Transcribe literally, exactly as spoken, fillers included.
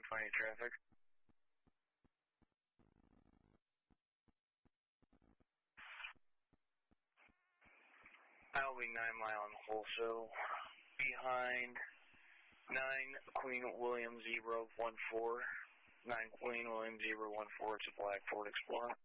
twenty traffic. I'll be nine mile on wholesale. Behind nine Queen William zero one four. nine Queen William zero one four. It's a black Ford Explorer.